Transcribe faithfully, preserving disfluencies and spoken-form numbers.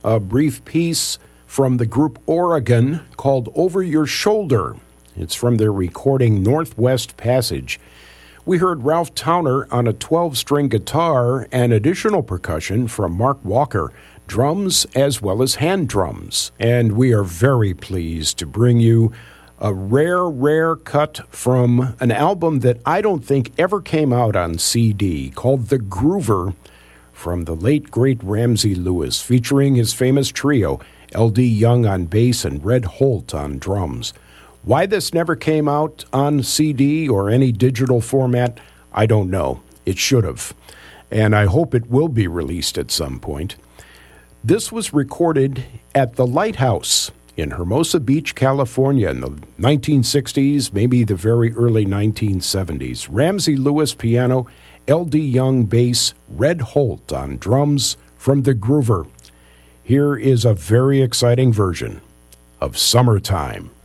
a brief piece from the group Oregon called Over Your Shoulder. It's from their recording Northwest Passage. We heard Ralph Towner on a twelve-string guitar and additional percussion from Mark Walker, drums as well as hand drums. And we are very pleased to bring you a rare, rare cut from an album that I don't think ever came out on C D, called The Groover, from the late, great Ramsey Lewis, featuring his famous trio, L D Young on bass and Red Holt on drums. Why this never came out on C D or any digital format, I don't know. It should have. And I hope it will be released at some point. This was recorded at the Lighthouse in Hermosa Beach, California in the nineteen sixties, maybe the very early nineteen seventies. Ramsey Lewis piano, L D Young bass, Red Holt on drums from The Groover. Here is a very exciting version of Summertime.